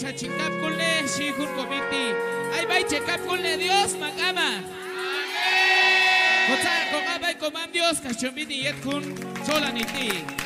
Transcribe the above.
Chachingap kulne shihun komiti. Ay bay chekap kulne Dios magama. Amén. Kotsa kokabay komam Dios kachumbini yet kun solaniti.